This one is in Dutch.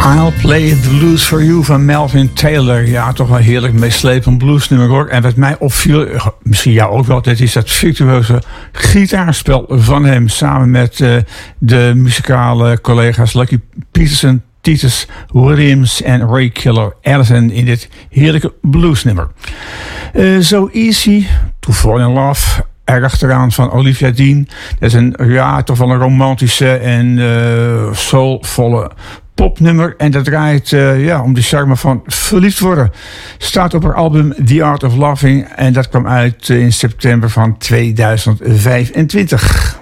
I'll Play the Blues for You van Melvin Taylor. Ja, toch wel heerlijk meeslepend bluesnummer hoor. En wat mij opviel, misschien jou ook wel, dat is dat virtuoze gitaarspel van hem. Samen met de muzikale collega's Lucky Peterson, Titus Williams en Ray Killer Allison in dit heerlijke bluesnummer. So Easy to Fall in Love. Erachteraan van Olivia Dean. Dat is toch wel een romantische en soulvolle popnummer. En dat draait om de charme van verliefd worden. Staat op haar album The Art of Loving. En dat kwam uit in september van 2025.